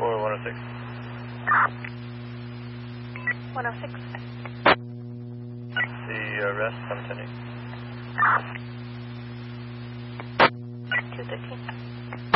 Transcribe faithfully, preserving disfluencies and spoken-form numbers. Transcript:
for one oh six. one oh six. The uh, rest, I'm sending. two thirteen.